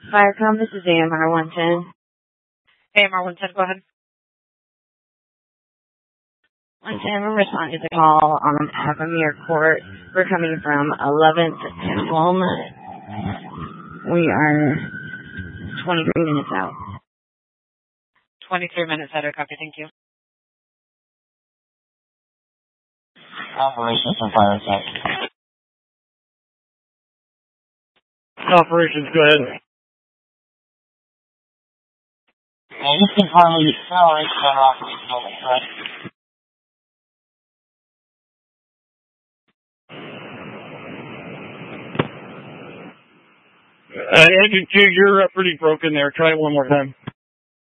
Firecom, this is AMR 110. AMR 110, go ahead. 110, we're responding to the call on Avamere Court. We're coming from 11th and Walnut. We are 23 minutes out. 23 minutes out, copy, thank you. Operations and fire attack. Operations, go ahead. You can hardly accelerate that off of the building, correct? Engine 2, you're pretty broken there. Try it one more time.